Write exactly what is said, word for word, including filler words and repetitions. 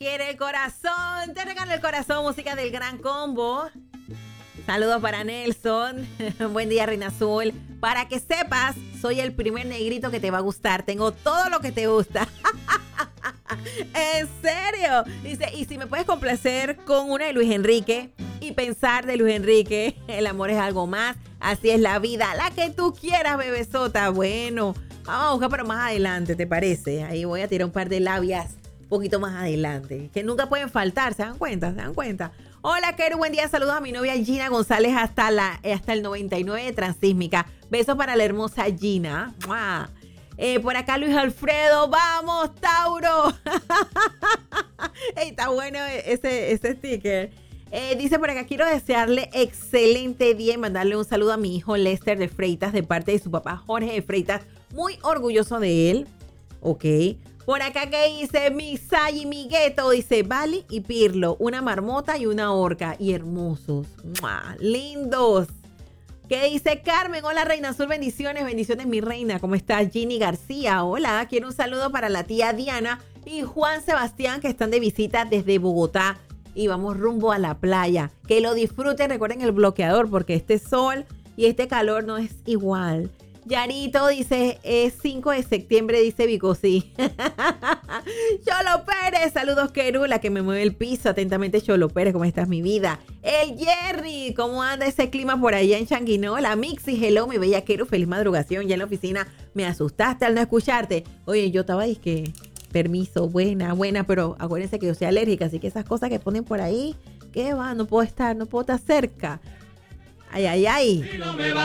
quiere el corazón. Te regalo el corazón, música del Gran Combo. Saludos para Nelson. Buen día, Reina Azul. Para que sepas, soy el primer negrito que te va a gustar. Tengo todo lo que te gusta. ¿En serio? Dice, y si me puedes complacer con una de Luis Enrique y pensar de Luis Enrique, el amor es algo más, así es la vida, la que tú quieras, bebesota. Bueno, vamos a buscar pero más adelante, ¿te parece? Ahí voy a tirar un par de labias un poquito más adelante, que nunca pueden faltar, ¿se dan cuenta? ¿Se dan cuenta? Hola, Keru, buen día, saludos a mi novia Gina González hasta, la, hasta el noventa y nueve de Transísmica. Besos para la hermosa Gina. ¡Mua! Eh, por acá Luis Alfredo, vamos, Tauro. Hey, está bueno ese, ese sticker. Eh, dice por acá, quiero desearle excelente día y mandarle un saludo a mi hijo Lester de Freitas de parte de su papá Jorge de Freitas. Muy orgulloso de él. Ok. Por acá que dice Misay y Migueto, dice Bali y Pirlo, una marmota y una orca. Y hermosos. ¡Mua! Lindos. ¿Qué dice Carmen? Hola, Reina Azul, bendiciones, bendiciones, mi reina. ¿Cómo estás? Ginny García, hola. Quiero un saludo para la tía Diana y Juan Sebastián, que están de visita desde Bogotá. Y vamos rumbo a la playa. Que lo disfruten, recuerden el bloqueador, porque este sol y este calor no es igual. Yarito dice, es cinco de septiembre, dice Vicosí. Cholo Pérez, saludos, Keru, la que me mueve el piso. Atentamente, Cholo Pérez, ¿cómo estás, mi vida? El Jerry, ¿cómo anda ese clima por allá en Changuinola? Mixi, hello, mi bella Keru, feliz madrugación. Ya en la oficina me asustaste al no escucharte. Oye, yo estaba disque, permiso, buena, buena, pero acuérdense que yo soy alérgica, así que esas cosas que ponen por ahí, ¿qué va? No puedo estar, no puedo estar cerca. Ay, ay, ay.